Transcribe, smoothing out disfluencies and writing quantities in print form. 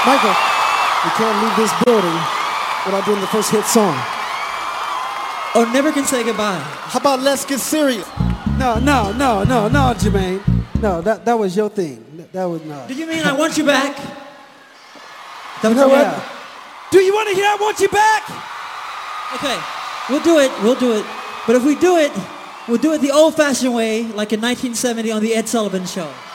Michael, we can't leave this building without doing the first hit song. Oh, never can say goodbye. How about Let's Get Serious? No, Jermaine. No, that was your thing. That was not. Do you mean I Want You Back? You know what? Do you want to hear I Want You Back? Okay, we'll do it. But if we do it, we'll do it the old-fashioned way, like in 1970 on the Ed Sullivan Show.